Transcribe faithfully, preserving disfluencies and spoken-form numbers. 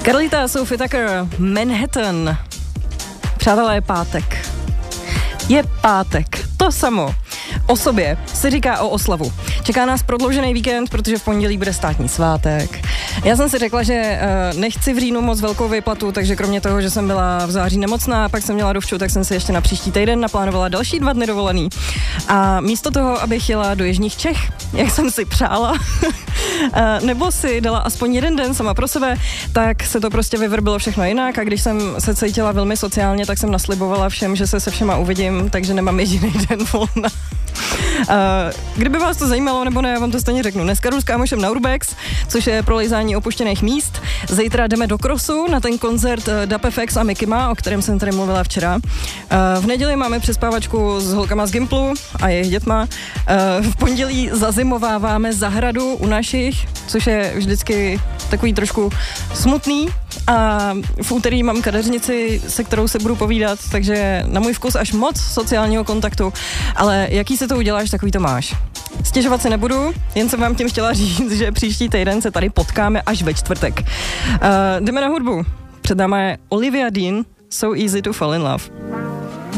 Carlita, Sophie Tucker, Manhattan. Přátelé, je pátek. Je pátek. To samo o sobě se říká o oslavu. Čeká nás prodloužený víkend, protože v pondělí bude státní svátek. Já jsem si řekla, že uh, nechci v říjnu moc velkou výplatu, takže kromě toho, že jsem byla v září nemocná, pak jsem měla dovču, tak jsem si ještě na příští týden naplánovala další dva dny dovolený. A místo toho, abych jela do jižních Čech, jak jsem si přála, uh, nebo si dala aspoň jeden den sama pro sebe, tak se to prostě vyvrbilo všechno jinak a když jsem se cítila velmi sociálně, tak jsem naslibovala všem, že se se všema uvidím, takže nemám jediný den volna. Uh, kdyby vás to zajímalo, nebo ne, já vám to stejně řeknu. Dneska jdu s kámošem na Urbex, což je prolejzání opuštěných míst. Zítra jdeme do Crossu na ten koncert D A P F X a Mikima, o kterém jsem tady mluvila včera. Uh, v neděli máme přespávačku s holkama z Gimplu a jejich dětma. Uh, v pondělí zazimováváme zahradu u našich, což je vždycky takový trošku smutný. A v úterý mám kadeřnici, se kterou se budu povídat, takže na můj vkus až moc sociálního kontaktu, ale jaký se to uděláš, takový to máš. Stěžovat se nebudu, jen jsem vám tím chtěla říct, že příští týden se tady potkáme až ve čtvrtek. Uh, jdeme na hudbu. Před náma je Olivia Dean, So Easy to Fall in Love.